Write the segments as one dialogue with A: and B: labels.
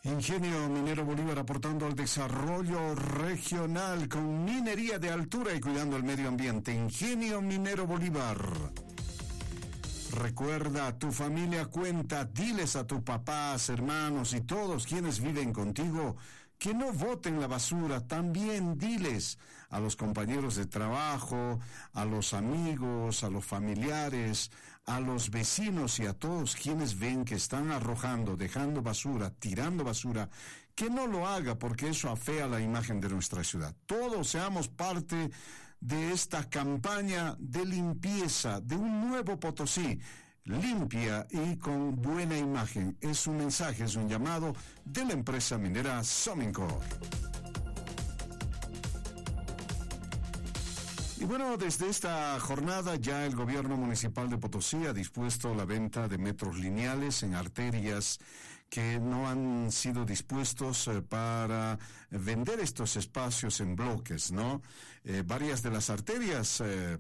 A: Ingenio Minero Bolívar aportando al desarrollo regional con minería de altura y cuidando el medio ambiente. Ingenio Minero Bolívar. Recuerda, tu familia cuenta, diles a tus papás, hermanos y todos quienes viven contigo que no boten la basura. También diles a los compañeros de trabajo, a los amigos, a los familiares, a los vecinos y a todos quienes ven que están arrojando, dejando basura, tirando basura, que no lo haga porque eso afea la imagen de nuestra ciudad. Todos seamos parte de esta campaña de limpieza, de un nuevo Potosí, limpia y con buena imagen. Es un mensaje, es un llamado de la empresa minera Somincor. Y bueno, desde esta jornada ya el gobierno municipal de Potosí ha dispuesto la venta de metros lineales en arterias que no han sido dispuestos para vender estos espacios en bloques, ¿no? Varias de las arterias,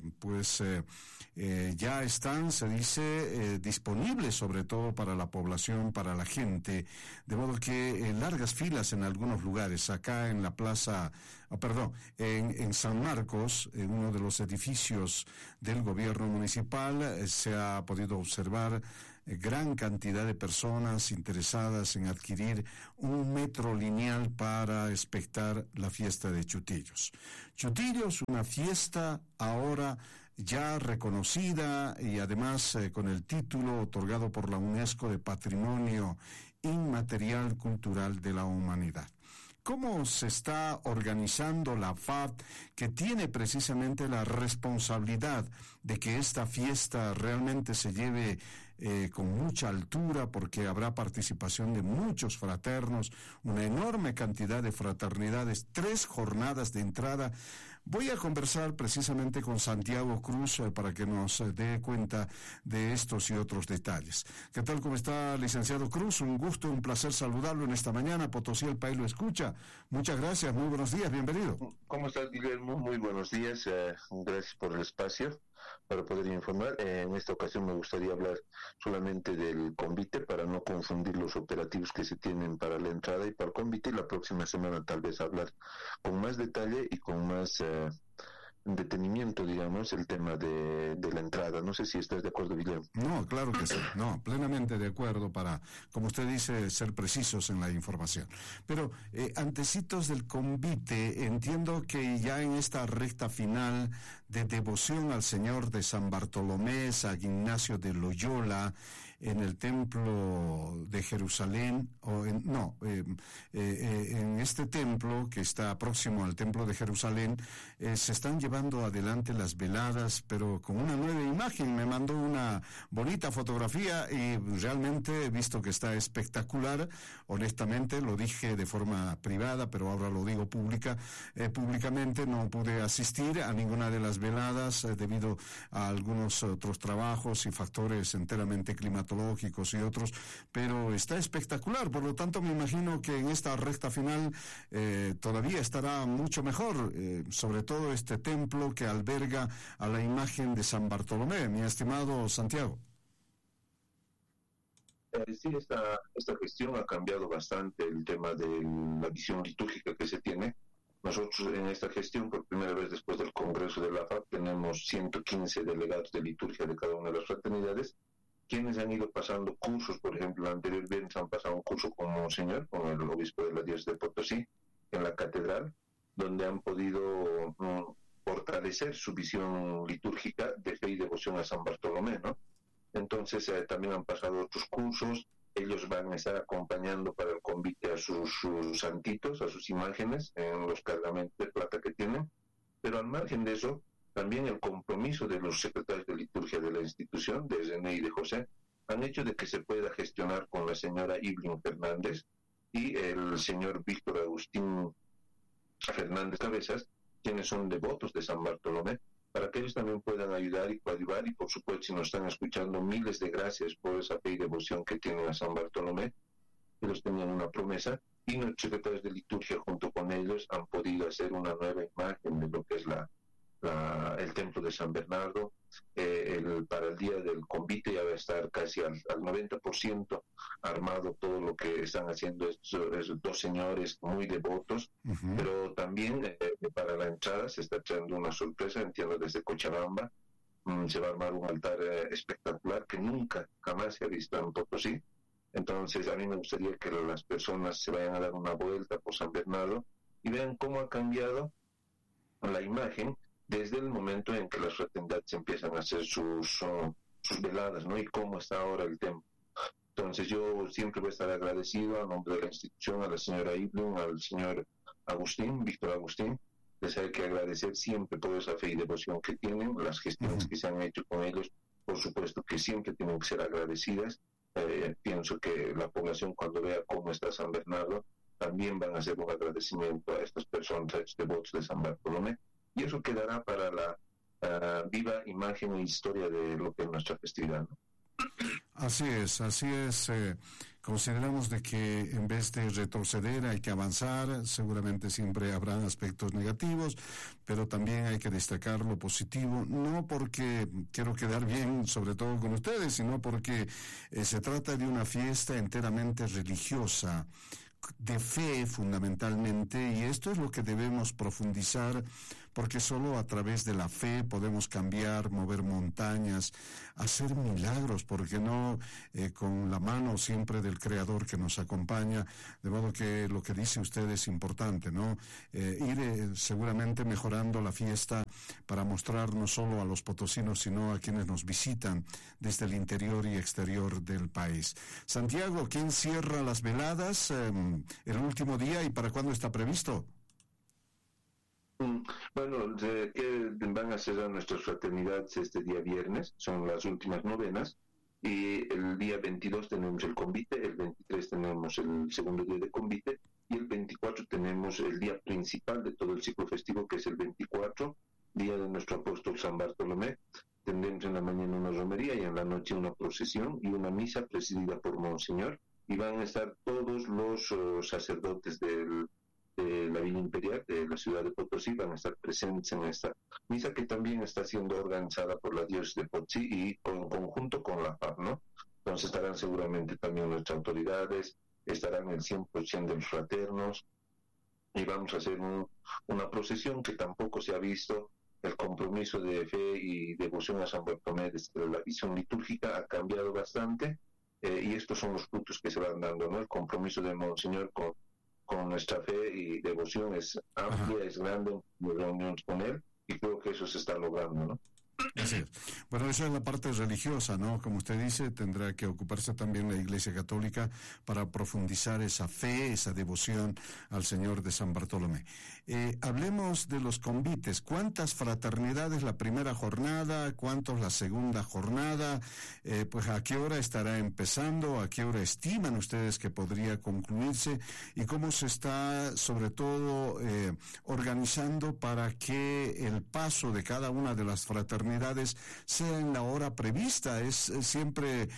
A: ya están, se dice, disponibles sobre todo para la población, para la gente, de modo que largas filas en algunos lugares. Acá en la plaza, en San Marcos, en uno de los edificios del gobierno municipal, se ha podido observar gran cantidad de personas interesadas en adquirir un metro lineal para expectar la fiesta de Chutillos. Chutillos, una fiesta ahora ya reconocida y además con el título otorgado por la UNESCO de Patrimonio Inmaterial Cultural de la Humanidad. ¿Cómo se está organizando la FAP, que tiene precisamente la responsabilidad de que esta fiesta realmente se lleve con mucha altura, porque habrá participación de muchos fraternos, una enorme cantidad de fraternidades, 3 jornadas de entrada? Voy a conversar precisamente con Santiago Cruz para que nos dé cuenta de estos y otros detalles. ¿Qué tal? ¿Cómo está, licenciado Cruz? Un gusto, un placer saludarlo en esta mañana. Potosí, el país lo escucha. Muchas gracias, muy buenos días, bienvenido.
B: ¿Cómo estás, Guillermo? Muy buenos días, gracias por el espacio para poder informar. En esta ocasión me gustaría hablar solamente del convite para no confundir los operativos que se tienen para la entrada y para el convite, y la próxima semana tal vez hablar con más detalle y con más detenimiento, digamos, el tema de la entrada. No sé si estás de acuerdo, Guillermo.
A: No, claro que sí, no, plenamente de acuerdo para, como usted dice, ser precisos en la información. Pero antecitos del convite, entiendo que ya en esta recta final de devoción al Señor de San Bartolomé, San Ignacio de Loyola, en el templo de Jerusalén, en este templo que está próximo al templo de Jerusalén, se están llevando adelante las veladas, pero con una nueva imagen. Me mandó una bonita fotografía y realmente he visto que está espectacular. Honestamente, lo dije de forma privada, pero ahora lo digo públicamente. No pude asistir a ninguna de las veladas debido a algunos otros trabajos y factores enteramente climatológicos y otros, pero está espectacular. Por lo tanto, me imagino que en esta recta final todavía estará mucho mejor, sobre todo este templo que alberga a la imagen de San Bartolomé, mi estimado Santiago.
B: Sí, esta gestión ha cambiado bastante el tema de la visión litúrgica que se tiene. Nosotros en esta gestión, por primera vez después del Congreso de la FAP, tenemos 115 delegados de liturgia de cada una de las fraternidades, quienes han ido pasando cursos. Por ejemplo, el anterior viernes han pasado un curso con Monseñor, con el obispo de la diócesis de Potosí, en la catedral, donde han podido fortalecer su visión litúrgica de fe y devoción a San Bartolomé, ¿no? Entonces también han pasado otros cursos. Ellos van a estar acompañando para el convite a sus santitos, a sus imágenes, en los cargamentos de plata que tienen. Pero al margen de eso, también el compromiso de los secretarios de liturgia de la institución, de René y de José, han hecho de que se pueda gestionar con la señora Iblin Fernández y el señor Víctor Agustín Fernández Cabezas, quienes son devotos de San Bartolomé, para que ellos también puedan ayudar y coadyuvar. Y por supuesto, si nos están escuchando, miles de gracias por esa fe y devoción que tienen a San Bartolomé. Ellos tenían una promesa y nuestros secretarios de liturgia junto con ellos han podido hacer una nueva imagen de lo que es la el templo de San Bernardo. Para el día del convite ya va a estar casi al 90% armado todo lo que están haciendo estos dos señores muy devotos, pero también para la entrada se está echando una sorpresa, entiendo, desde Cochabamba. Se va a armar un altar espectacular que nunca, jamás se ha visto en Potosí. Entonces a mí me gustaría que las personas se vayan a dar una vuelta por San Bernardo y vean cómo ha cambiado la imagen desde el momento en que las fraternidades empiezan a hacer sus veladas, ¿no? Y cómo está ahora el templo. Entonces yo siempre voy a estar agradecido a nombre de la institución, a la señora Iblum, al señor Agustín, Víctor Agustín. Les hay que agradecer siempre por esa fe y devoción que tienen, las gestiones que se han hecho con ellos, por supuesto que siempre tienen que ser agradecidas. Pienso que la población, cuando vea cómo está San Bernardo, también van a hacer un agradecimiento a estas personas, a estos devotos de San Bartolomé, y eso quedará para la viva imagen e historia de lo que es nuestra festividad, ¿no?
A: Así es, así es. Consideramos de que en vez de retroceder hay que avanzar. Seguramente siempre habrán aspectos negativos, pero también hay que destacar lo positivo, no porque quiero quedar bien, sobre todo con ustedes, sino porque se trata de una fiesta enteramente religiosa, de fe fundamentalmente, y esto es lo que debemos profundizar, porque solo a través de la fe podemos cambiar, mover montañas, hacer milagros, porque no con la mano siempre del Creador que nos acompaña, de modo que lo que dice usted es importante, ¿no? Ir seguramente mejorando la fiesta para mostrar no solo a los potosinos, sino a quienes nos visitan desde el interior y exterior del país. Santiago, ¿quién cierra las veladas el último día y para cuándo está previsto?
B: Bueno, que van a cerrar nuestras fraternidades este día viernes, son las últimas novenas, y el día 22 tenemos el convite, el 23 tenemos el segundo día de convite, y el 24 tenemos el día principal de todo el ciclo festivo, que es el 24, día de nuestro apóstol San Bartolomé. Tendremos en la mañana una romería y en la noche una procesión y una misa presidida por Monseñor, y van a estar todos los sacerdotes de la Villa Imperial de la ciudad de Potosí, van a estar presentes en esta misa, que también está siendo organizada por la diócesis de Potosí y en conjunto con la FAP, ¿no? Entonces estarán seguramente también nuestras autoridades, estarán el 100% de los fraternos, y vamos a hacer una procesión que tampoco se ha visto. El compromiso de fe y devoción a San Bartolomé desde la visión litúrgica ha cambiado bastante, y estos son los frutos que se van dando, ¿no? El compromiso de Monseñor con nuestra fe y devoción es amplia, es grande, reuniones con él, y creo que eso se está logrando, ¿no?
A: Así es. Bueno, esa es la parte religiosa, ¿no? Como usted dice, tendrá que ocuparse también la Iglesia Católica para profundizar esa fe, esa devoción al Señor de San Bartolomé. Hablemos de los convites. ¿Cuántas fraternidades la primera jornada? ¿Cuántos la segunda jornada? Pues ¿a qué hora estará empezando? ¿A qué hora estiman ustedes que podría concluirse? ¿Y cómo se está, sobre todo, organizando para que el paso de cada una de las fraternidades sea en la hora prevista? Es siempre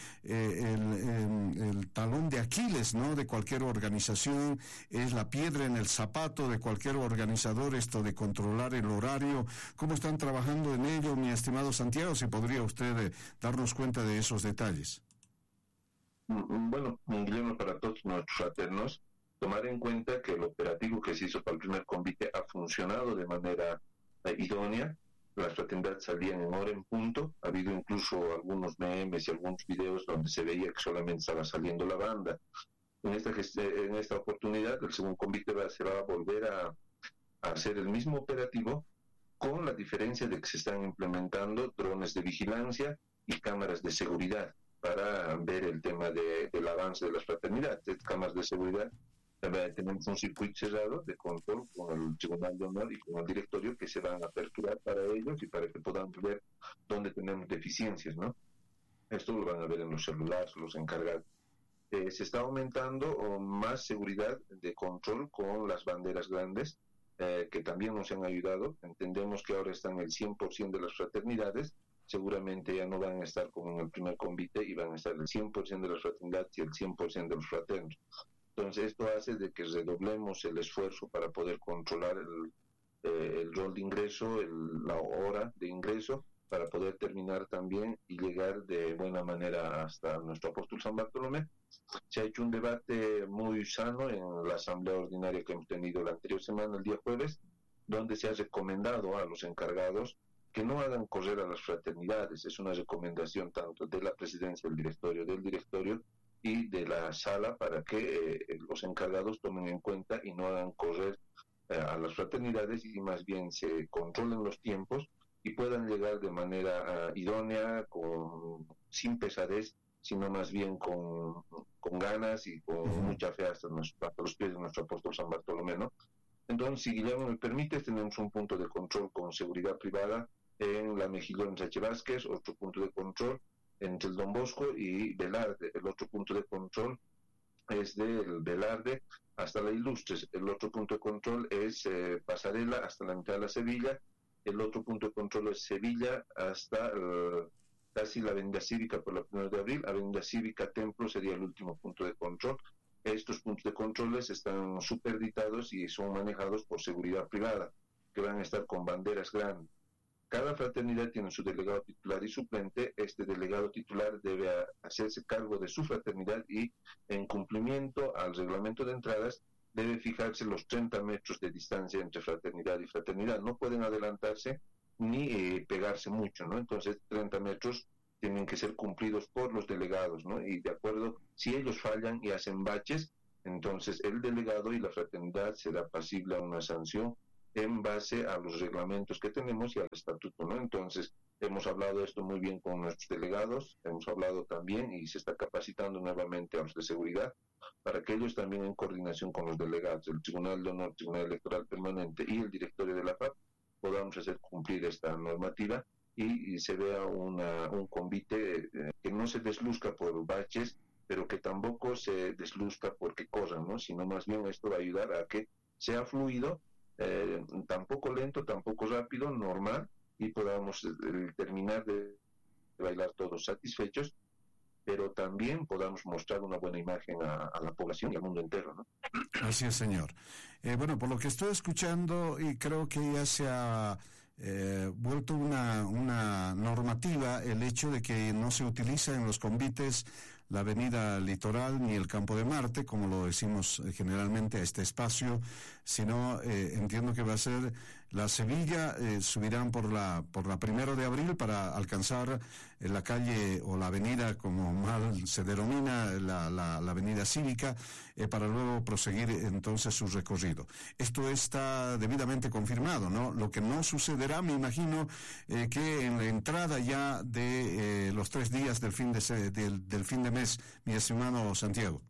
A: el talón de Aquiles, ¿no?, de cualquier organización, es la piedra en el zapato de cualquier organizador, esto de controlar el horario. ¿Cómo están trabajando en ello, mi estimado Santiago? Si podría usted darnos cuenta de esos detalles.
B: Bueno, Guillermo, para todos nuestros fraternos, tomar en cuenta que el operativo que se hizo para el primer convite ha funcionado de manera idónea. Las fraternidades salían en hora en punto. Ha habido incluso algunos memes y algunos videos donde se veía que solamente estaba saliendo la banda. En esta oportunidad, el segundo convite se va a volver a hacer el mismo operativo, con la diferencia de que se están implementando drones de vigilancia y cámaras de seguridad para ver el tema del avance de las fraternidades. Cámaras de seguridad. Tenemos un circuito cerrado de control con el Tribunal de Honor y con el directorio, que se van a aperturar para ellos y para que podamos ver dónde tenemos deficiencias, ¿no? Esto lo van a ver en los celulares, los encargados. Se está aumentando más seguridad de control con las banderas grandes, que también nos han ayudado. Entendemos que ahora están el 100% de las fraternidades, seguramente ya no van a estar como en el primer convite y van a estar el 100% de las fraternidades y el 100% de los fraternos. Entonces esto hace de que redoblemos el esfuerzo para poder controlar el rol de ingreso, la hora de ingreso, para poder terminar también y llegar de buena manera hasta nuestro apóstol San Bartolomé. Se ha hecho un debate muy sano en la asamblea ordinaria que hemos tenido la anterior semana, el día jueves, donde se ha recomendado a los encargados que no hagan correr a las fraternidades. Es una recomendación tanto de la presidencia del directorio y de la sala, para que los encargados tomen en cuenta y no hagan correr a las fraternidades, y más bien se controlen los tiempos y puedan llegar de manera idónea, sin pesadez, sino más bien con ganas y con mucha fe hasta los pies de nuestro apóstol San Bartolomé, ¿no? Entonces, si Guillermo me permite, tenemos un punto de control con seguridad privada en la Mejillón Sánchez Vázquez, otro punto de control entre el Don Bosco y Velarde. El otro punto de control es del Velarde hasta la Ilustres. El otro punto de control es Pasarela hasta la mitad de la Sevilla. El otro punto de control es Sevilla hasta casi la Avenida Cívica por la 1 de abril. Avenida Cívica Templo sería el último punto de control. Estos puntos de controles están superditados y son manejados por seguridad privada, que van a estar con banderas grandes. Cada fraternidad tiene su delegado titular y suplente. Este delegado titular debe hacerse cargo de su fraternidad y, en cumplimiento al reglamento de entradas, debe fijarse los 30 metros de distancia entre fraternidad y fraternidad. No pueden adelantarse ni pegarse mucho, ¿no? Entonces, 30 metros tienen que ser cumplidos por los delegados, ¿no? Y de acuerdo, si ellos fallan y hacen baches, entonces el delegado y la fraternidad será pasible a una sanción en base a los reglamentos que tenemos y al estatuto, ¿no? Entonces, hemos hablado esto muy bien con nuestros delegados, hemos hablado también y se está capacitando nuevamente a los de seguridad para que ellos también, en coordinación con los delegados, el Tribunal de Honor, Tribunal Electoral Permanente y el directorio de la FAP, podamos hacer cumplir esta normativa y se vea un convite que no se desluzca por baches, pero que tampoco se desluzca porque corran, ¿no? Sino más bien esto va a ayudar a que sea fluido, tampoco lento, tampoco rápido, normal, y podamos terminar de bailar todos satisfechos, pero también podamos mostrar una buena imagen a la población y al mundo entero, ¿no?
A: Así es, señor. Bueno, por lo que estoy escuchando, y creo que ya se ha vuelto una normativa el hecho de que no se utiliza en los convites la avenida Litoral ni el Campo de Marte, como lo decimos generalmente a este espacio, sino entiendo que va a ser la Sevilla, subirán por la 1 de abril para alcanzar la calle o la avenida, como mal se denomina, la avenida Cívica, para luego proseguir entonces su recorrido. Esto está debidamente confirmado, ¿no? Lo que no sucederá, me imagino, que en la entrada ya de los 3 días del fin de mes, mi estimado Santiago.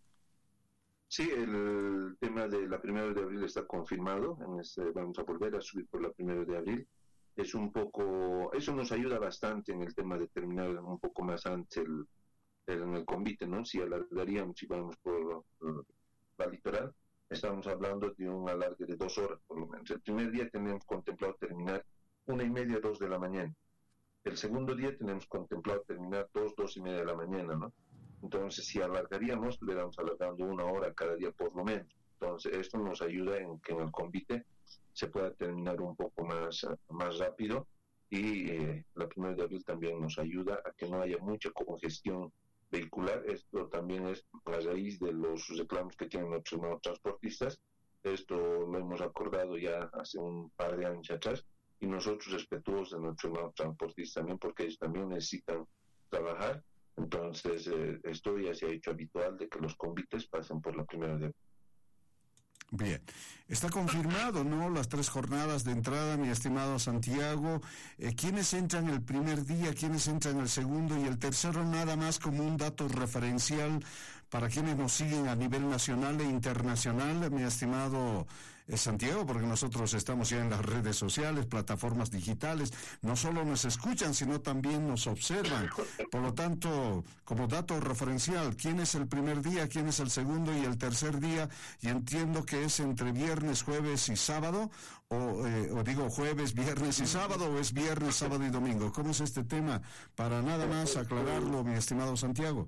B: Sí, el tema de la 1 de abril está confirmado. Vamos a volver a subir por la 1 de abril. Es un poco, eso nos ayuda bastante en el tema de terminar un poco más antes en el convite, ¿no? Si alargaríamos, si vamos por la Litoral, estamos hablando de un alargue de 2 horas por lo menos. El primer día tenemos contemplado terminar 1:30, 2 de la mañana. El segundo día tenemos contemplado terminar 2:30 de la mañana, ¿no? Entonces, si alargaríamos, estuviéramos alargando 1 hora cada día por lo menos. Entonces, esto nos ayuda en que en el convite se pueda terminar un poco más rápido, y la 1 de abril también nos ayuda a que no haya mucha congestión vehicular. Esto también es a raíz de los reclamos que tienen nuestros hermanos transportistas. Esto lo hemos acordado ya hace un par de años atrás, y nosotros respetuosos de nuestros hermanos transportistas también, porque ellos también necesitan trabajar. Entonces, esto ya se ha hecho habitual de que los convites pasen por la 1 de abril.
A: Bien, está confirmado, ¿no? Las 3 jornadas de entrada, mi estimado Santiago. ¿Quiénes entran el primer día, quiénes entran el segundo y el tercero? Nada más como un dato referencial para quienes nos siguen a nivel nacional e internacional, mi estimado Santiago, porque nosotros estamos ya en las redes sociales, plataformas digitales, no solo nos escuchan, sino también nos observan. Por lo tanto, como dato referencial, ¿quién es el primer día, quién es el segundo y el tercer día? Y entiendo que es entre viernes, jueves y sábado, o digo jueves, viernes y sábado, o es viernes, sábado y domingo. ¿Cómo es este tema? Para nada más aclararlo, mi estimado Santiago.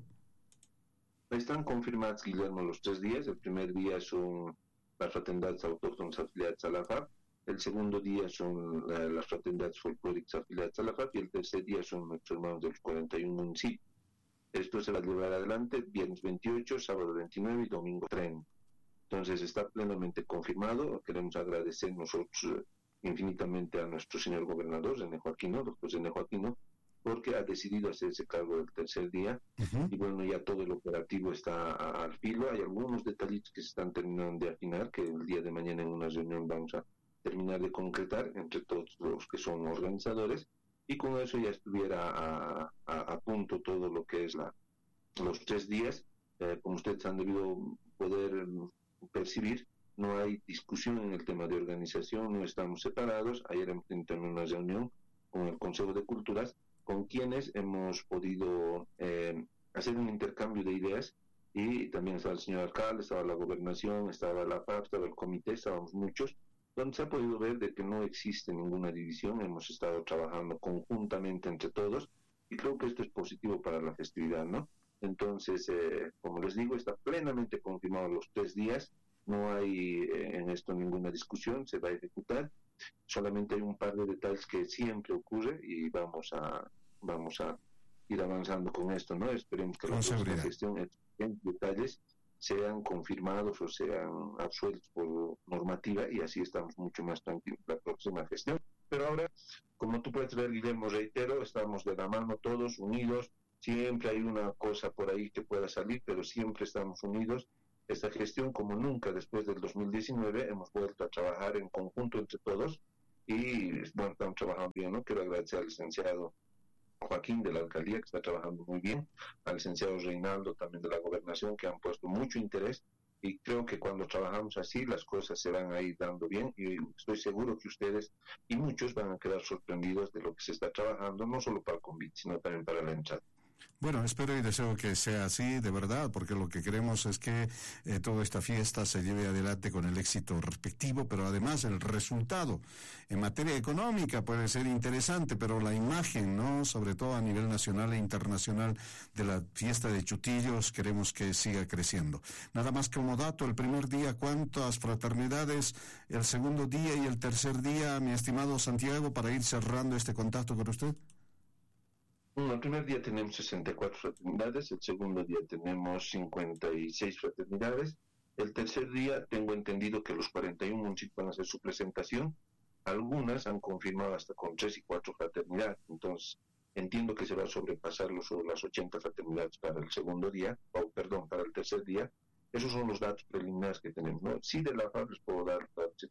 B: Están confirmados, Guillermo, los 3 días. El primer día son las fraternidades autóctonas afiliadas a la FAP. el segundo día son las fraternidades folclóricas afiliadas a la FAP y el tercer día son nuestros hermanos de los 41 municipios. Esto se va a llevar adelante viernes 28, sábado 29 y domingo 30. Entonces está plenamente confirmado. Queremos agradecer nosotros infinitamente a nuestro señor gobernador, René Joaquino, doctor René Joaquino, porque ha decidido hacerse cargo del tercer día. Y bueno, ya todo el operativo está al filo. Hay algunos detallitos que se están terminando de afinar, que el día de mañana en una reunión vamos a terminar de concretar entre todos los que son organizadores, y con eso ya estuviera a punto todo lo que es los 3 días. Como ustedes han debido poder percibir, no hay discusión en el tema de organización, no estamos separados. Ayer hemos tenido una reunión con el Consejo de Culturas, con quienes hemos podido hacer un intercambio de ideas, y también estaba el señor alcalde, estaba la gobernación, estaba la FAP, estaba el comité, estábamos muchos, donde se ha podido ver de que no existe ninguna división. Hemos estado trabajando conjuntamente entre todos, y creo que esto es positivo para la festividad, ¿no? Entonces, como les digo, está plenamente confirmado los 3 días, no hay en esto ninguna discusión, se va a ejecutar. Solamente hay un par de detalles que siempre ocurre, y vamos a ir avanzando con esto, ¿no? Esperemos que la próxima gestión en detalles sean confirmados o sean absueltos por normativa, y así estamos mucho más tranquilos la próxima gestión. Pero ahora, como tú puedes ver, Guillermo, reitero, estamos de la mano todos, unidos. Siempre hay una cosa por ahí que pueda salir, pero siempre estamos unidos. Esta gestión, como nunca después del 2019, hemos vuelto a trabajar en conjunto entre todos, y bueno, estamos trabajando bien, ¿no? Quiero agradecer al licenciado Joaquín de la alcaldía, que está trabajando muy bien, al licenciado Reinaldo también de la gobernación, que han puesto mucho interés, y creo que cuando trabajamos así las cosas se van a ir dando bien, y estoy seguro que ustedes y muchos van a quedar sorprendidos de lo que se está trabajando, no solo para el convite, sino también para la entrada.
A: Bueno, espero y deseo que sea así de verdad, porque lo que queremos es que toda esta fiesta se lleve adelante con el éxito respectivo, pero además el resultado en materia económica puede ser interesante, pero la imagen, ¿no?, sobre todo a nivel nacional e internacional, de la fiesta de Chutillos, queremos que siga creciendo. Nada más como dato, el primer día, ¿cuántas fraternidades? El segundo día y el tercer día, mi estimado Santiago, para ir cerrando este contacto con usted.
B: El primer día tenemos 64 fraternidades, el segundo día tenemos 56 fraternidades, el tercer día tengo entendido que los 41 municipios van a hacer su presentación. Algunas han confirmado hasta con 3 y 4 fraternidades, entonces entiendo que se va a sobrepasar las 80 fraternidades para el segundo día, para el tercer día. Esos son los datos preliminares que tenemos, ¿no? Sí, de la FAB les puedo dar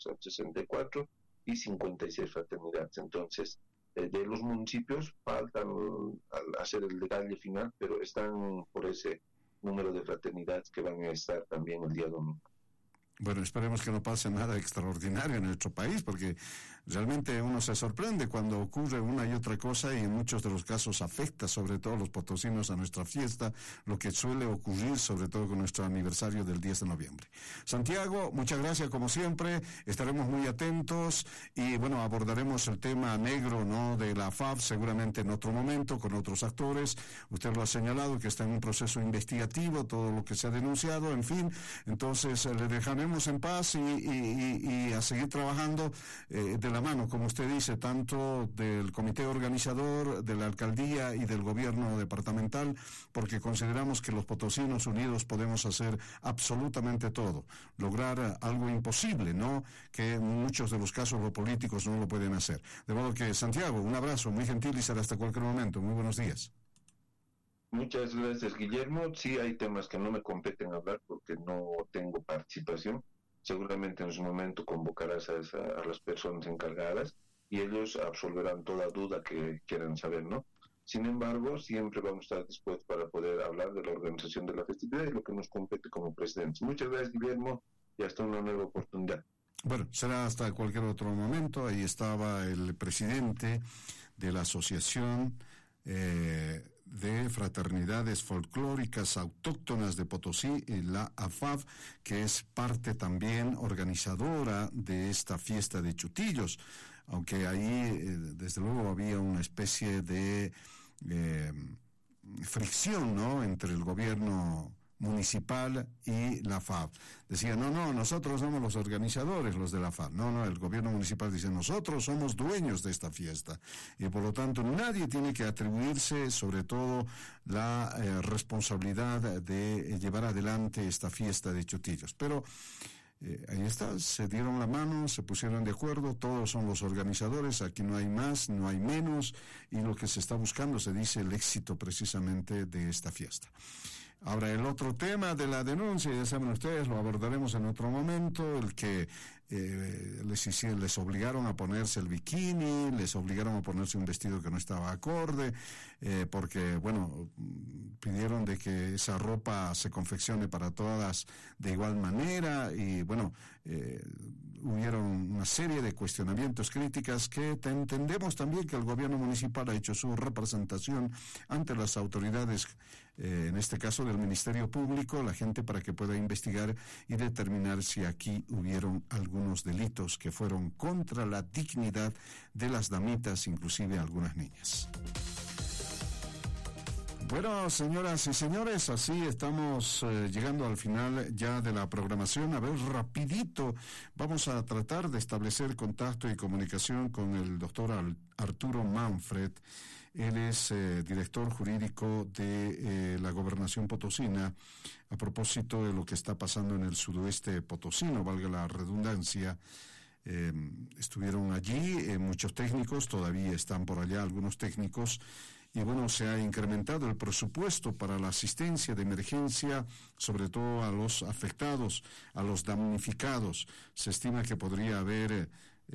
B: 64 y 56 fraternidades. Entonces, de los municipios faltan hacer el detalle final, pero están por ese número de fraternidades que van a estar también el día domingo.
A: Bueno, esperemos que no pase nada extraordinario en nuestro país, porque realmente uno se sorprende cuando ocurre una y otra cosa, y en muchos de los casos afecta sobre todo a los potosinos, a nuestra fiesta, lo que suele ocurrir sobre todo con nuestro aniversario del 10 de noviembre. Santiago, muchas gracias como siempre, estaremos muy atentos y bueno, abordaremos el tema negro, ¿no?, de la FAB seguramente en otro momento con otros actores. Usted lo ha señalado, que está en un proceso investigativo, todo lo que se ha denunciado, en fin, entonces le dejaremos en paz y a seguir trabajando de la mano, como usted dice, tanto del comité organizador, de la alcaldía y del gobierno departamental, porque consideramos que los potosinos unidos podemos hacer absolutamente todo, lograr algo imposible, ¿no?, que en muchos de los casos los políticos no lo pueden hacer. De modo que, Santiago, un abrazo muy gentil y será hasta cualquier momento. Muy buenos días.
B: Muchas gracias, Guillermo. Sí, hay temas que no me competen hablar porque no tengo participación. Seguramente en su momento convocarás a las personas encargadas y ellos absolverán toda duda que quieran saber, ¿no? Sin embargo, siempre vamos a estar dispuestos para poder hablar de la organización de la festividad y lo que nos compete como presidentes. Muchas gracias, Guillermo, y hasta una nueva oportunidad.
A: Bueno, será hasta cualquier otro momento. Ahí estaba el presidente de la Asociación de Fraternidades Folclóricas Autóctonas de Potosí, la AFAF, que es parte también organizadora de esta fiesta de Chutillos, aunque ahí desde luego había una especie de fricción, ¿no?, entre el gobierno municipal y la FAB. Decían, no, nosotros somos los organizadores, los de la FAB. No, el gobierno municipal dice, nosotros somos dueños de esta fiesta. Y por lo tanto, nadie tiene que atribuirse, sobre todo, la responsabilidad de llevar adelante esta fiesta de Chotillos. Pero ahí está, se dieron la mano, se pusieron de acuerdo, todos son los organizadores, aquí no hay más, no hay menos, y lo que se está buscando, se dice, el éxito precisamente de esta fiesta. Ahora, el otro tema de la denuncia, ya saben ustedes, lo abordaremos en otro momento, el que les obligaron a ponerse el bikini, les obligaron a ponerse un vestido que no estaba acorde, porque, bueno, pidieron de que esa ropa se confeccione para todas de igual manera, y, bueno, hubieron una serie de cuestionamientos, críticas, que entendemos también que el gobierno municipal ha hecho su representación ante las autoridades, en este caso del Ministerio Público, la gente, para que pueda investigar y determinar si aquí hubieron algunos delitos que fueron contra la dignidad de las damitas, inclusive algunas niñas. Bueno, señoras y señores, así estamos llegando al final ya de la programación. A ver, rapidito, vamos a tratar de establecer contacto y comunicación con el doctor Arturo Manfred. Él es director jurídico de la Gobernación Potosina, a propósito de lo que está pasando en el sudoeste potosino, valga la redundancia. Estuvieron allí muchos técnicos, todavía están por allá algunos técnicos, y bueno, se ha incrementado el presupuesto para la asistencia de emergencia, sobre todo a los afectados, a los damnificados. Se estima que podría haber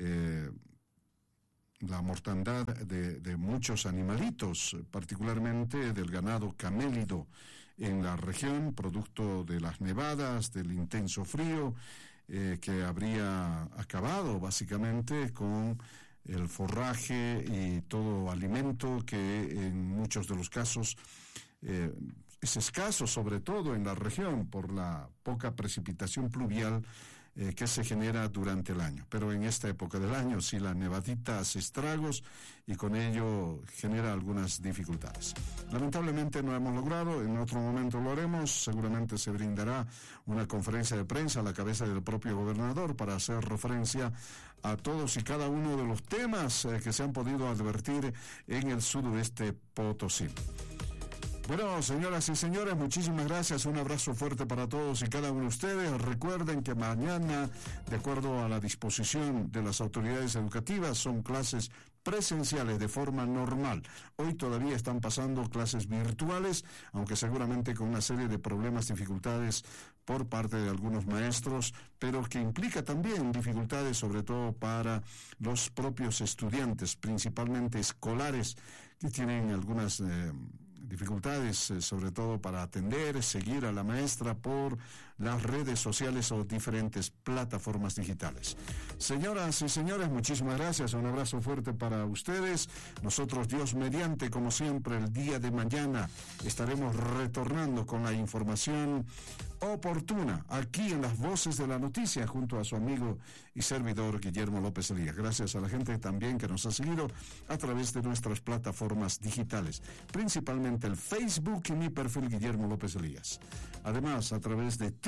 A: la mortandad de muchos animalitos, particularmente del ganado camélido en la región, producto de las nevadas, del intenso frío, que habría acabado básicamente con el forraje y todo alimento que en muchos de los casos es escaso, sobre todo en la región, por la poca precipitación pluvial que se genera durante el año. Pero en esta época del año sí, la nevadita hace estragos y con ello genera algunas dificultades. Lamentablemente no hemos logrado, en otro momento lo haremos, seguramente se brindará una conferencia de prensa a la cabeza del propio gobernador para hacer referencia a todos y cada uno de los temas que se han podido advertir en el sudoeste potosino. Bueno, señoras y señores, muchísimas gracias. Un abrazo fuerte para todos y cada uno de ustedes. Recuerden que mañana, de acuerdo a la disposición de las autoridades educativas, son clases presenciales de forma normal. Hoy todavía están pasando clases virtuales, aunque seguramente con una serie de problemas, dificultades por parte de algunos maestros, pero que implica también dificultades sobre todo para los propios estudiantes, principalmente escolares, que tienen algunas dificultades, sobre todo para atender, seguir a la maestra por las redes sociales o diferentes plataformas digitales. Señoras y señores, muchísimas gracias, un abrazo fuerte para ustedes. Nosotros, Dios mediante, como siempre, el día de mañana estaremos retornando con la información oportuna aquí en Las Voces de la Noticia, junto a su amigo y servidor Guillermo López Elías. Gracias a la gente también que nos ha seguido a través de nuestras plataformas digitales, principalmente el Facebook y mi perfil Guillermo López Elías. Además, a través de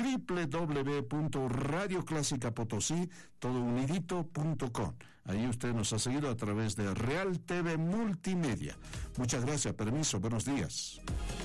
A: www.radioclásicapotosí.com. Ahí usted nos ha seguido a través de Real TV Multimedia. Muchas gracias, permiso, buenos días.